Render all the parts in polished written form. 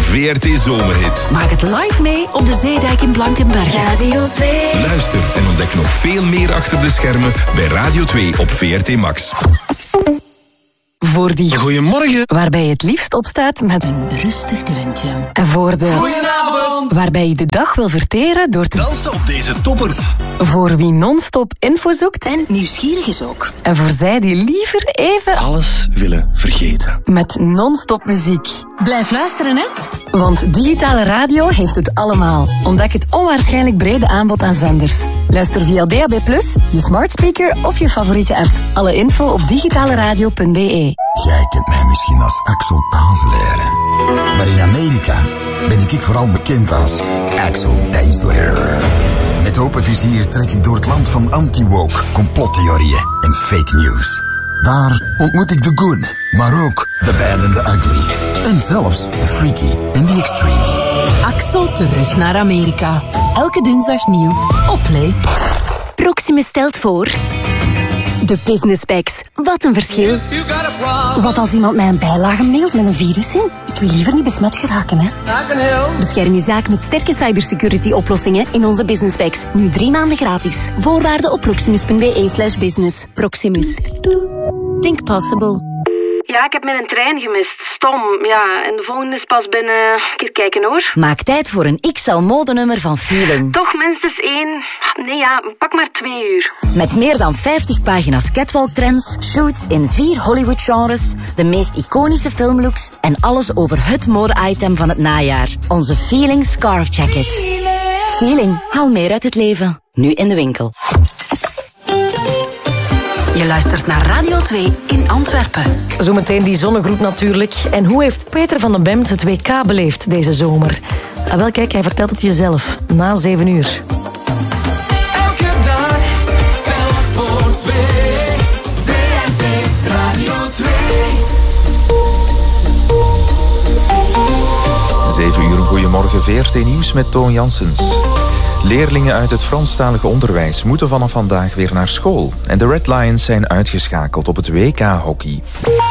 VRT Zomerhit. Maak het live mee op de Zeedijk in Blankenberge. Radio 2. Luister en ontdek nog veel meer achter de schermen bij Radio 2 op VRT Max. Voor die Goedemorgen. waarbij je het liefst opstaat met een rustig deuntje. En voor de Goedenavond. waarbij je de dag wil verteren door te Dansen op deze toppers. voor wie non-stop info zoekt En nieuwsgierig is ook. en voor zij die liever even Alles willen vergeten. met non-stop muziek. Blijf luisteren, hè. Want digitale radio heeft het allemaal. Ontdek het onwaarschijnlijk brede aanbod aan zenders. Luister via DAB+, je smart speaker of je favoriete app. Alle info op digitaleradio.be. Jij kent mij misschien als Axel Tazelaar. Maar in Amerika ben ik vooral bekend als Axel Tazelaar. Met open vizier trek ik door het land van anti-woke, complottheorieën en fake news. Daar ontmoet ik de good, maar ook de bad and the ugly. En zelfs de freaky en the extreme. Axel terug naar Amerika. Elke dinsdag nieuw op Play. Proximus stelt voor... De Business Packs. Wat een verschil. Wat als iemand mij een bijlage mailt met een virus in? Ik wil liever niet besmet geraken, hè. Bescherm je zaak met sterke cybersecurity-oplossingen in onze Business Packs. Nu 3 maanden gratis. Voorwaarden op proximus.be/business. Proximus. Think possible. Ja, ik heb mijn trein gemist. Stom. Ja, en de volgende is pas binnen... Een keer kijken, hoor. Maak tijd voor een XL-modenummer van Feeling. Toch minstens 1... Nee, ja, pak maar 2 uur. Met meer dan 50 pagina's catwalk-trends, shoots in 4 Hollywood-genres, de meest iconische filmlooks en alles over het mode-item van het najaar. Onze Feeling Scarf Jacket. Feeling, haal meer uit het leven. Nu in de winkel. Je luistert naar Radio 2 in Antwerpen. Zometeen die zonnegroet natuurlijk. En hoe heeft Peter van den Bemt het WK beleefd deze zomer? Wel, kijk, hij vertelt het jezelf. Na 7 uur. Elke dag telt voor 2. VRT Radio 2. 7 uur, goedemorgen, VRT Nieuws met Toon Janssens. Leerlingen uit het Franstalige onderwijs moeten vanaf vandaag weer naar school. En de Red Lions zijn uitgeschakeld op het WK-hockey.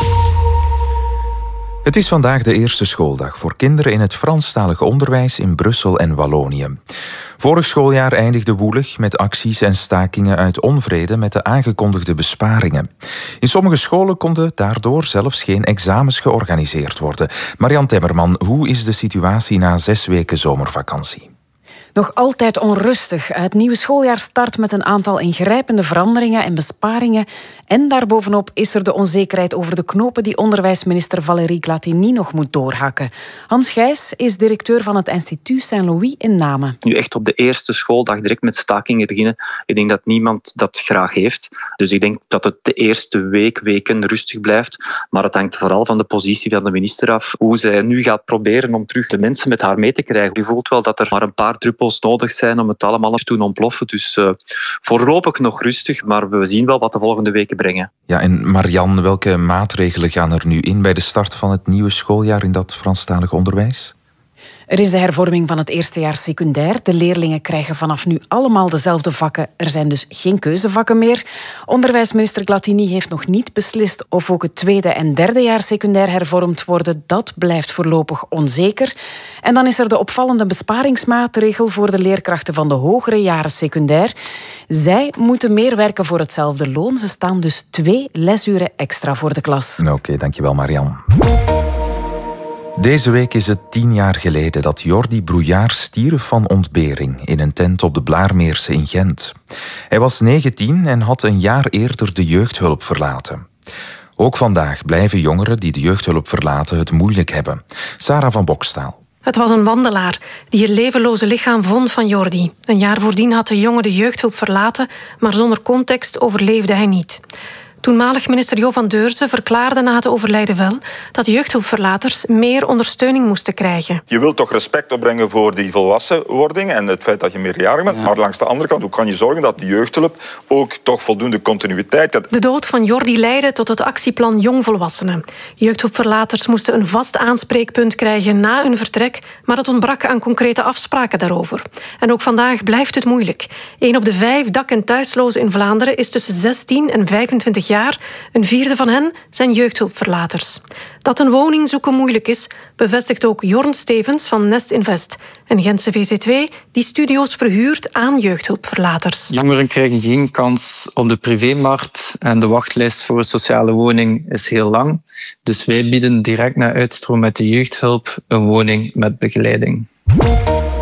Het is vandaag de eerste schooldag voor kinderen in het Franstalige onderwijs in Brussel en Wallonië. Vorig schooljaar eindigde woelig met acties en stakingen uit onvrede met de aangekondigde besparingen. In sommige scholen konden daardoor zelfs geen examens georganiseerd worden. Marian Temmerman, hoe is de situatie na 6 weken zomervakantie? Nog altijd onrustig. Het nieuwe schooljaar start met een aantal ingrijpende veranderingen en besparingen. En daarbovenop is er de onzekerheid over de knopen die onderwijsminister Valérie Glatini nog moet doorhakken. Hans Gijs is directeur van het instituut Saint-Louis in Namen. Nu echt op de eerste schooldag direct met stakingen beginnen. Ik denk dat niemand dat graag heeft. Dus ik denk dat het de eerste weken rustig blijft. Maar het hangt vooral van de positie van de minister af. Hoe zij nu gaat proberen om terug de mensen met haar mee te krijgen. Je voelt wel dat er maar een paar druppels nodig zijn om het allemaal te doen ontploffen. Dus voorlopig nog rustig, maar we zien wel wat de volgende weken brengen. Ja, en Marian, welke maatregelen gaan er nu in bij de start van het nieuwe schooljaar in dat Franstalig onderwijs? Er is de hervorming van het eerste jaar secundair. De leerlingen krijgen vanaf nu allemaal dezelfde vakken. Er zijn dus geen keuzevakken meer. Onderwijsminister Glatini heeft nog niet beslist of ook het tweede en derde jaar secundair hervormd worden. Dat blijft voorlopig onzeker. En dan is er de opvallende besparingsmaatregel voor de leerkrachten van de hogere jaren secundair. Zij moeten meer werken voor hetzelfde loon. Ze staan dus 2 lesuren extra voor de klas. Oké, dankjewel Marian. Deze week is het 10 jaar geleden dat Jordi Brouillard stierf van ontbering in een tent op de Blaarmeerse in Gent. Hij was 19 en had een jaar eerder de jeugdhulp verlaten. Ook vandaag blijven jongeren die de jeugdhulp verlaten het moeilijk hebben. Sarah van Bokstaal. Het was een wandelaar die het levenloze lichaam vond van Jordi. Een jaar voordien had de jongen de jeugdhulp verlaten, maar zonder context overleefde hij niet. Toenmalig minister Jo van Deurzen verklaarde na het overlijden wel dat jeugdhulpverlaters meer ondersteuning moesten krijgen. Je wilt toch respect opbrengen voor die volwassenwording en het feit dat je meerjarig bent. Ja. Maar langs de andere kant, hoe kan je zorgen dat die jeugdhulp ook toch voldoende continuïteit heeft? De dood van Jordi leidde tot het actieplan Jongvolwassenen. Jeugdhulpverlaters moesten een vast aanspreekpunt krijgen na hun vertrek, maar het ontbrak aan concrete afspraken daarover. En ook vandaag blijft het moeilijk. 1 op de 5 dak- en thuislozen in Vlaanderen is tussen 16 en 25 jaar. jaar. 1/4 van hen zijn jeugdhulpverlaters. Dat een woning zoeken moeilijk is, bevestigt ook Jorn Stevens van Nest Invest. En Gentse VZ2 die studio's verhuurt aan jeugdhulpverlaters. Jongeren krijgen geen kans op de privémarkt en de wachtlijst voor een sociale woning is heel lang. Dus wij bieden direct na uitstroom met de jeugdhulp een woning met begeleiding.